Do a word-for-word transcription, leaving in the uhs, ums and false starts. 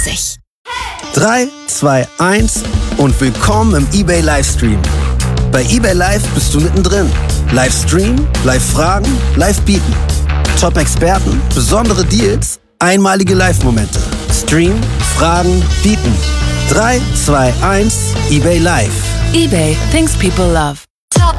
fünfundvierzig. drei, zwei, eins und willkommen im eBay Livestream. Bei eBay Live bist du mittendrin. Livestream, Live-Fragen, Live-Bieten. Top-Experten, besondere Deals, einmalige Live-Momente. Stream, Fragen, Bieten. drei, zwei, eins, eBay Live. eBay, things people love. Top